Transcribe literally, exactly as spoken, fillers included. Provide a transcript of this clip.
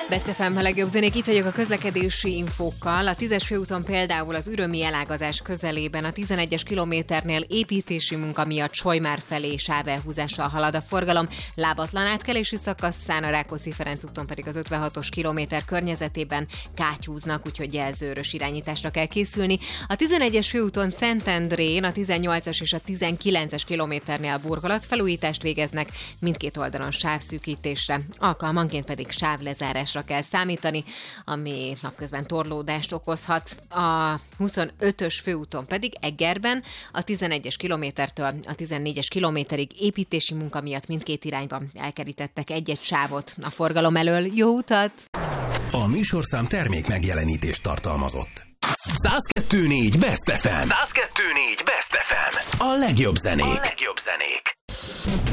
Best ef em, a legjobb zenék, itt vagyok a közlekedési infókkal. A tízes főúton például az ürömi elágazás közelében a tizenegyes kilométernél építési munka miatt Solymár felé sávelhúzással halad a forgalom. Lábatlan átkelési szakaszán, a Rákóczi-Ferenc úton pedig az ötvenhatos kilométer környezetében kátyúznak, úgyhogy jelzőrös irányításra kell készülni. A tizenegyes főúton Szentendrén a tizennyolcas és a tizenkilences kilométernél burkolatfelújítást végeznek, mindkét oldalon sávszűkítésre, alkalmanként pedig sávlezárásra kell számítani, ami napközben torlódást okozhat. A huszonötös főúton pedig Egerben a tizenegyes kilométertől a tizennégyes kilométerig építési munka miatt mindkét irányban elkerítettek egy-egy sávot a forgalom elől. Jó utat! A műsorszám termék megjelenítést tartalmazott. száz kettő négy Best ef em. száz kettő négy Best ef em. A legjobb zenék. A legjobb zenék.